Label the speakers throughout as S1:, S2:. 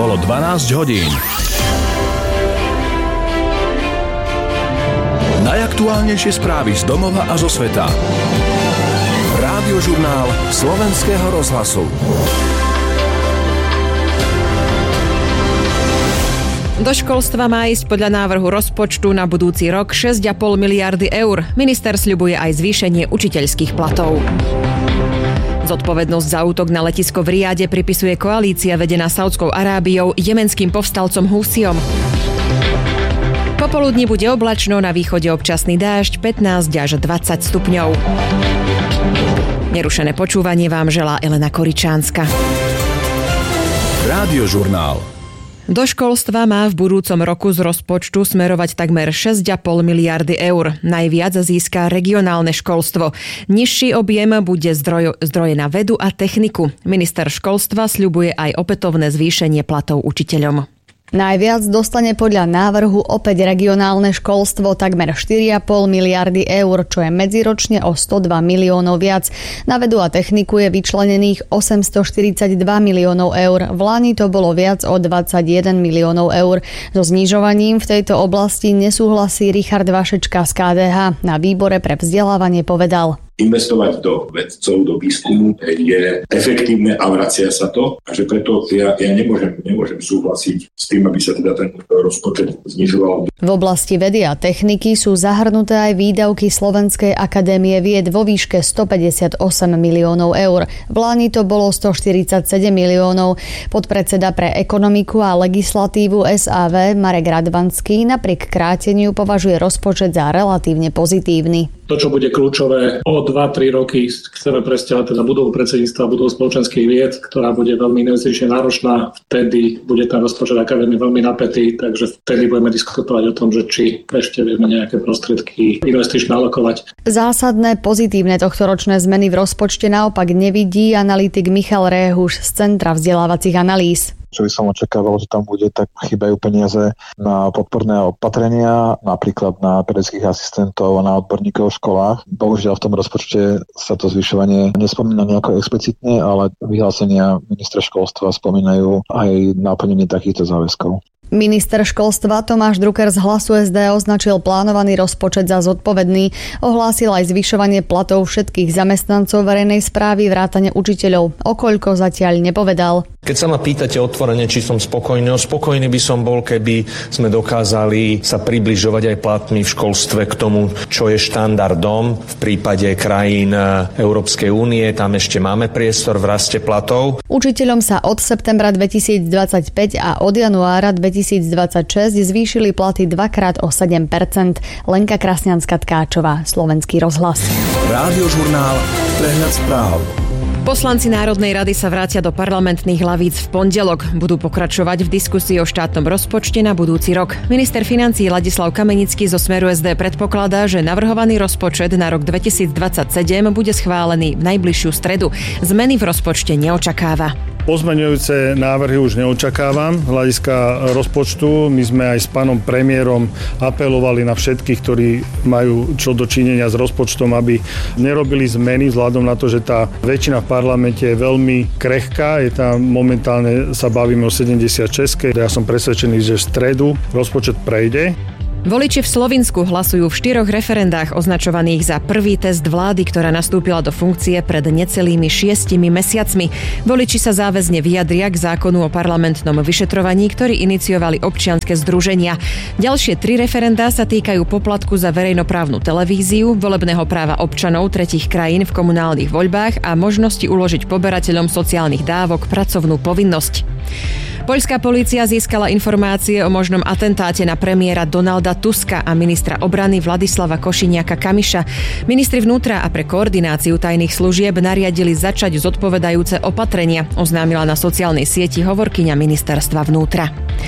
S1: Bolo 12 hodín. Najaktuálnejšie správy z domova a zo sveta. Rádiožurnál Slovenského rozhlasu.
S2: Do školstva má ísť podľa návrhu rozpočtu na budúci rok 6,5 miliardy eur. Minister sľubuje aj zvýšenie učiteľských platov. Zodpovednosť za útok na letisko v Riade pripisuje koalícia vedená Saudskou Arábiou jemenským povstalcom Húsiom. Popoludní bude oblačno, na východe občasný dážď, 15 až 20 stupňov. Nerušené počúvanie vám želá Elena Koričánska.
S1: Rádiožurnál.
S2: Do školstva má v budúcom roku z rozpočtu smerovať takmer 6,5 miliardy eur. Najviac získa regionálne školstvo. Nižší objem bude zdroje na vedu a techniku. Minister školstva sľubuje aj opätovné zvýšenie platov učiteľom.
S3: Najviac dostane podľa návrhu opäť regionálne školstvo takmer 4,5 miliardy eur, čo je medziročne o 102 miliónov viac. Na vedu a techniku je vyčlenených 842 miliónov eur. V lani to bolo viac o 21 miliónov eur. So znižovaním v tejto oblasti nesúhlasí Richard Vašečka z KDH. Na výbore pre vzdelávanie povedal:
S4: Investovať do vedcov, do výskumu je efektívne a vracia sa to. A že preto ja nemôžem súhlasiť s tým, aby sa teda ten rozpočet znižoval.
S3: V oblasti vedy a techniky sú zahrnuté aj výdavky Slovenskej akadémie vied vo výške 158 miliónov eur. V lani to bolo 147 miliónov. Podpredseda pre ekonomiku a legislatívu SAV Marek Radvanský napriek kráteniu považuje rozpočet za relatívne pozitívny.
S5: To, čo bude kľúčové, o 2-3 roky chceme presťahovať teda budovu predsedníctva, budovu spoločenských vied, ktorá bude veľmi investične náročná. Vtedy bude ten rozpočet akadémie veľmi napätý, takže vtedy budeme diskutovať o tom, že či ešte vieme nejaké prostriedky investične alokovať.
S3: Zásadné pozitívne tohtoročné zmeny v rozpočte naopak nevidí analytik Michal Réhuš z Centra vzdelávacích analýz.
S6: Čo by som očakával, že tam bude, tak chýbajú peniaze na podporné opatrenia, napríklad na pedagogických asistentov a na odborníkov v školách. Bohužiaľ v tom rozpočte sa to zvyšovanie nespomína nejako explicitne, ale vyhlásenia ministra školstva spomínajú aj naplnenie takýchto záväzkov.
S3: Minister školstva Tomáš Drucker z Hlasu SD označil plánovaný rozpočet za zodpovedný. Ohlásil aj zvyšovanie platov všetkých zamestnancov verejnej správy vrátane učiteľov. O koľko zatiaľ nepovedal.
S7: Keď sa ma pýtate otvorene, či som spokojný, spokojný by som bol, keby sme dokázali sa približovať aj platmi v školstve k tomu, čo je štandardom v prípade krajín Európskej únie. Tam ešte máme priestor v raste platov.
S3: Učiteľom sa od septembra 2025 a od januára 2026 zvýšili platy dvakrát o 7%. Lenka Krasňanská-Tkáčová, Slovenský rozhlas.
S1: Rádiožurnál, prehľad správ.
S2: Poslanci Národnej rady sa vrátia do parlamentných hlavíc v pondelok. Budú pokračovať v diskusii o štátnom rozpočte na budúci rok. Minister financií Ladislav Kamenický zo Smeru SD predpokladá, že navrhovaný rozpočet na rok 2027 bude schválený v najbližšiu stredu. Zmeny v rozpočte neočakáva.
S8: Pozmeňujúce návrhy už neočakávam. Z hľadiska rozpočtu my sme aj s pánom premiérom apelovali na všetkých, ktorí majú čo dočinenia s rozpočtom, aby nerobili zmeny vzhľadom na to, že tá väčšina v parlamente je veľmi krehká. Je tam momentálne sa bavíme o 76. Ja som presvedčený, že v stredu rozpočet prejde.
S2: Voliči v Slovinsku hlasujú v 4 referendách označovaných za prvý test vlády, ktorá nastúpila do funkcie pred necelými 6 mesiacmi. Voliči sa záväzne vyjadria k zákonu o parlamentnom vyšetrovaní, ktorý iniciovali občianske združenia. Ďalšie 3 referendá sa týkajú poplatku za verejnoprávnu televíziu, volebného práva občanov tretích krajín v komunálnych voľbách a možnosti uložiť poberateľom sociálnych dávok pracovnú povinnosť. Poľská polícia získala informácie o možnom atentáte na premiéra Donalda Tuska a ministra obrany Vladislava Košiniaka-Kamiša. Ministri vnútra a pre koordináciu tajných služieb nariadili začať zodpovedajúce opatrenia, oznámila na sociálnej sieti hovorkyňa ministerstva vnútra.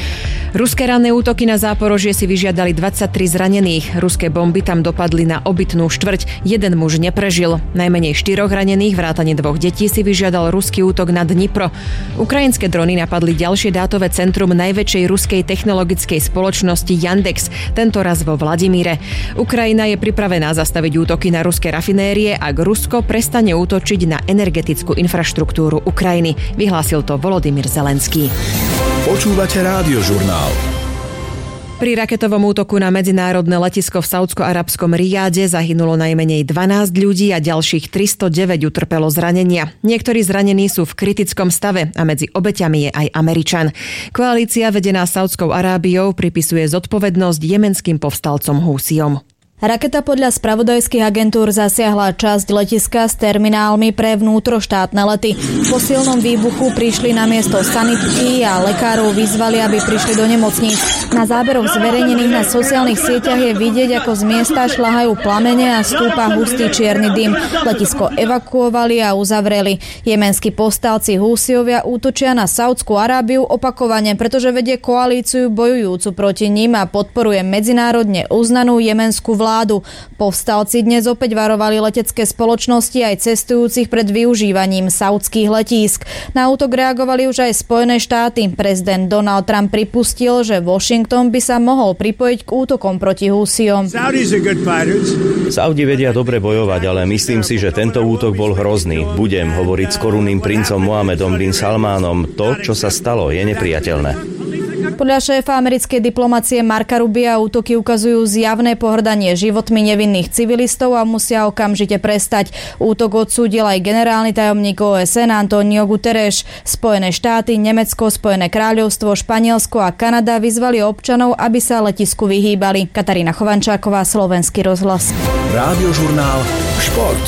S2: Ruské ranné útoky na Záporožie si vyžiadali 23 zranených. Ruské bomby tam dopadli na obytnú štvrť. Jeden muž neprežil. Najmenej 4 ranených, vrátane 2 detí si vyžiadal ruský útok na Dnipro. Ukrajinské drony napadli ďalšie dátové centrum najväčšej ruskej technologickej spoločnosti Yandex, tentoraz vo Vladimíre. Ukrajina je pripravená zastaviť útoky na ruské rafinérie, ak Rusko prestane útočiť na energetickú infraštruktúru Ukrajiny. Vyhlásil to Volodymyr Zelenský.
S1: Počúvate Rádiožurnál.
S2: Pri raketovom útoku na medzinárodné letisko v saúdsko-arabskom Rijáde zahynulo najmenej 12 ľudí a ďalších 309 utrpelo zranenia. Niektorí zranení sú v kritickom stave a medzi obeťami je aj Američan. Koalícia vedená Saudskou Arábiou pripisuje zodpovednosť jemenským povstalcom Húsiom.
S9: Raketa podľa spravodajských agentúr zasiahla časť letiska s terminálmi pre vnútroštátne lety. Po silnom výbuchu prišli na miesto sanitky a lekárov vyzvali, aby prišli do nemocníc. Na záberoch zverejnených na sociálnych sieťach je vidieť, ako z miesta šľahajú plamene a stúpa hustý čierny dym. Letisko evakuovali a uzavreli. Jemenskí povstalci Húsiovia útočia na Saúdskú Arábiu opakovane, pretože vedie koalíciu bojujúcu proti nim a podporuje medzinárodne uznanú jemenskú vládu. Povstalci dnes opäť varovali letecké spoločnosti aj cestujúcich pred využívaním saúdskych letísk. Na útok reagovali už aj Spojené štáty. Prezident Donald Trump pripustil, že Washington by sa mohol pripojiť k útokom proti Húsiom.
S10: Saudi vedia dobre bojovať, ale myslím si, že tento útok bol hrozný. Budem hovoriť s korunným princom Mohamedom bin Salmánom. To, čo sa stalo, je nepriateľné.
S9: Podľa šéfa americkej diplomacie Marka Rubia útoky ukazujú zjavné pohŕdanie životmi nevinných civilistov a musia okamžite prestať. Útok odsúdil aj generálny tajomník OSN Antonio Guterres. Spojené štáty, Nemecko, Spojené kráľovstvo, Španielsko a Kanada vyzvali občanov, aby sa letisku vyhýbali. Katarína Chovančáková, Slovenský rozhlas.
S1: Rádiožurnál Šport.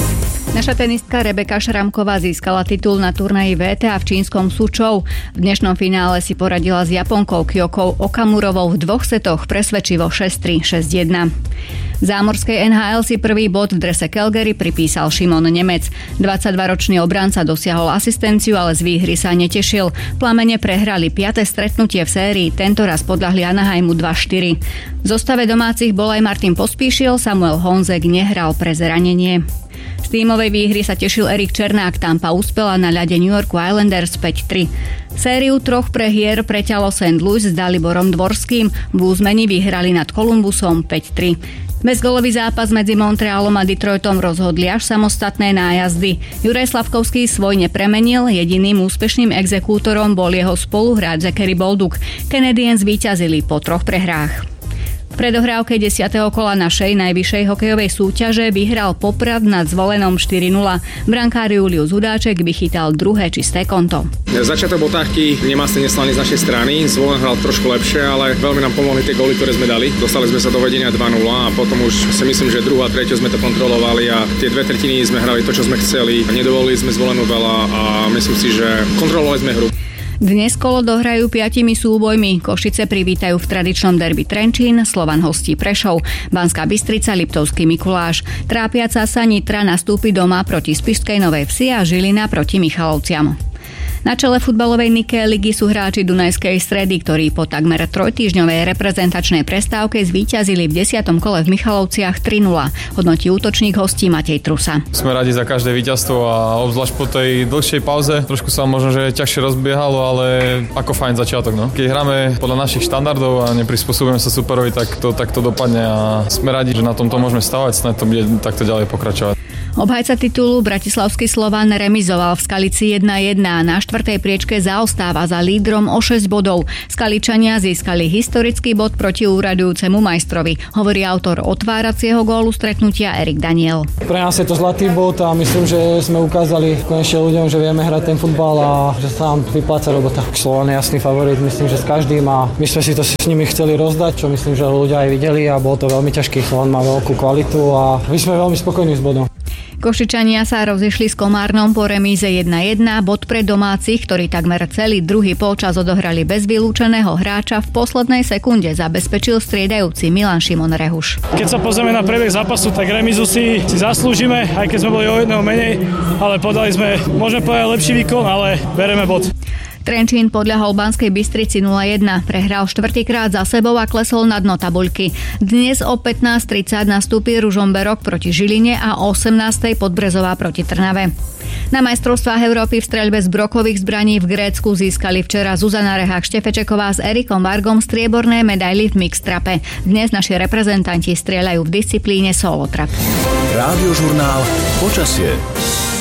S11: Naša tenistka Rebeka Šramková získala titul na turnaji WTA v čínskom Sučou. V dnešnom finále si poradila s Japonkou Kyokou Okamurovou v 2 setoch presvedčivo 6-3, 6-1. V zámorskej NHL si prvý bod v drese Calgary pripísal Šimon Nemec. 22-ročný obranca dosiahol asistenciu, ale z výhry sa netešil. Plamene prehrali 5. stretnutie v sérii, tentoraz podľahli Anaheimu 2-4. V zostave domácich bol aj Martin Pospíšil, Samuel Honzek nehral pre zranenie. Z tímovej výhry sa tešil Erik Černák, Tampa uspela na ľade New Yorku Islanders 5-3. Sériu 3 prehier preťalo St. Louis s Daliborom Dvorským, Bluesmeni vyhrali nad Columbusom 5-3. Bezgólový zápas medzi Montrealom a Detroitom rozhodli až samostatné nájazdy. Juraj Slavkovský svoj nepremenil, jediným úspešným exekútorom bol jeho spoluhráč Zachary Bolduc. Canadiens víťazili po 3 prehrách. V predohrávke 10. kola našej najvyššej hokejovej súťaže vyhral Poprad nad Zvolenom 4-0. Brankár Julius Hudáček vychytal druhé čisté konto.
S12: Začiatok bol taký nemastne neslaný z našej strany. Zvolen hral trošku lepšie, ale veľmi nám pomohli tie góly, ktoré sme dali. Dostali sme sa do vedenia 2-0 a potom už si myslím, že druhú a tretiu sme to kontrolovali a tie 2/3 sme hrali to, čo sme chceli. Nedovolili sme Zvolenú veľa a myslím si, že kontrolovali sme hru.
S11: Dnes kolo dohrajú 5 súbojmi. Košice privítajú v tradičnom derby Trenčín, Slovan hostí Prešov, Banská Bystrica, Liptovský Mikuláš. Trápiaca sa Nitra nastúpi doma proti Spišskej Novej Vsi a Žilina proti Michalovciam. Na čele futbalovej Nike ligy sú hráči Dunajskej Stredy, ktorí po takmer 3-týždňovej reprezentačnej prestávke zvíťazili v 10. kole v Michalovciach 3-0. Hodnotí útočník hostí Matej Trusa.
S13: Sme radi za každé víťazstvo a obzvlášť po tej dlhšej pauze. Trošku sa možno, že ťažšie rozbiehalo, ale ako fajn začiatok. No. Keď hráme podľa našich štandardov a neprispôsobujeme sa superovi, tak to dopadne a sme radi, že na tomto môžeme stavať, snad to bude takto ďalej pokračovať.
S11: Obhajca titulu bratislavský Slovan remizoval v Skalici 1-1 a na 4. priečke zaostáva za lídrom o 6 bodov. Skaličania získali historický bod proti úradujúcemu majstrovi, hovorí autor otváracieho gólu stretnutia Erik Daniel.
S14: Pre nás je to zlatý bod a myslím, že sme ukázali konečne ľuďom, že vieme hrať ten futbal a že sa nám vypláca robota. Slovan je jasný favorit, myslím, že s každým a my sme si to s nimi chceli rozdať, čo myslím, že ľudia aj videli a bolo to veľmi ťažké. Slovan má veľkú kvalitu a my sme veľmi spokojní s bodom.
S11: Košičania sa rozišli s Komárnom po remíze 1-1, bod pre domácich, ktorí takmer celý druhý polčas odohrali bez vylúčeného hráča, v poslednej sekunde zabezpečil striedajúci Milan Šimon Rehuš.
S15: Keď sa pozrieme na priebeh zápasu, tak remízu si zaslúžime, aj keď sme boli o jedného menej, ale podali sme, môžeme povedať, lepší výkon, ale bereme bod.
S11: Trenčín podľahol Banskej Bystrici 0-1, prehral 4-krát za sebou a klesol na dno tabuľky. Dnes o 15:30 nastúpi Ružomberok proti Žiline a o 18:00 Podbrezová proti Trnave. Na majstrovstvách Európy v streľbe z brokových zbraní v Grécku získali včera Zuzana Rehák-Štefečeková s Erikom Vargom strieborné medaily v mixtrape. Dnes naši reprezentanti strieľajú v disciplíne solotrap.
S1: Rádiožurnál Počasie.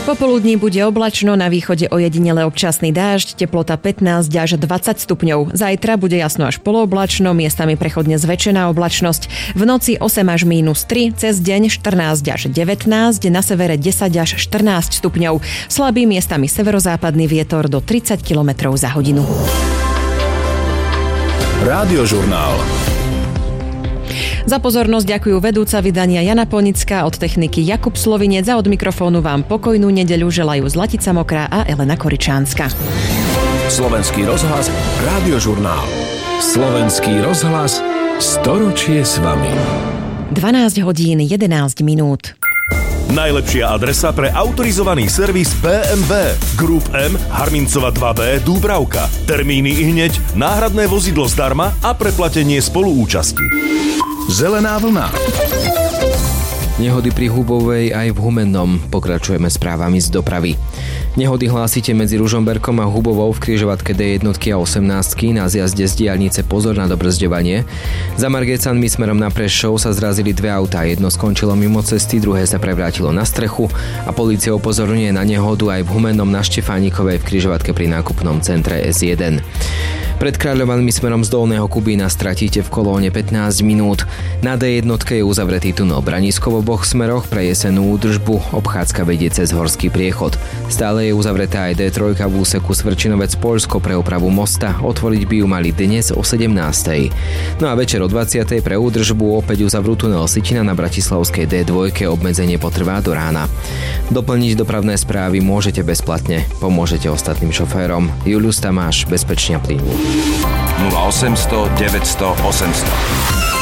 S2: Popoludní bude oblačno, na východe ojedinele občasný dážď, teplota 15 až 20 stupňov. Zajtra bude jasno až polooblačno, miestami prechodne zväčšená oblačnosť. V noci 8 až -3, cez deň 14 až 19, na severe 10 až 14 stupňov. Slabý miestami severozápadný vietor do 30 km za hodinu.
S1: Rádiožurnál.
S2: Za pozornosť ďakujú vedúca vydania Jana Ponická, od techniky Jakub Slovinec a od mikrofónu vám pokojnú nedeľu želajú Zlatica Mokrá a Elena Koričánska.
S1: Slovenský rozhlas, Rádiožurnál. Slovenský rozhlas, storočie s vami.
S2: 12 hodín 11 minút.
S16: Najlepšia adresa pre autorizovaný servis BMW. Group M, Harmincova 2B, Dúbravka. Termíny ihneď, náhradné vozidlo zdarma a preplatenie spoluúčasti.
S1: Zelená vlna.
S17: Nehody pri Hubovej aj v Humennom. Pokračujeme správami z dopravy. Nehody hlásite medzi Ružomberkom a Hubovou v križovatke D1 a 18 na zjazde z diaľnice Pozor na dobrzďovanie. Za Margecanmi smerom na Prešov sa zrazili dve autá. Jedno skončilo mimo cesty, druhé sa prevrátilo na strechu a polícia upozorňuje na nehodu aj v Humennom na Štefánikovej v križovatke pri nákupnom centre S1. Pred Kráľovanmi smerom z Dolného Kubína stratíte v kolóne 15 minút. Na D1 je uzavretý tunel Branisko v oboch smeroch pre jesenú údržbu. Obchádzka vedie cez horský priechod. Stále je uzavretá aj D3 v úseku Svrčinovec Poľsko pre opravu mosta. Otvoriť by ju mali dnes o 17. No a večer o 20. pre údržbu opäť uzavrú tunel Sitina na Bratislavskej D2. Obmedzenie potrvá do rána. Doplniť dopravné správy môžete bezplatne. Pomôžete ostatným šoférom. Julius Tamáš, bezpečne plynú.
S18: 0800 900 800.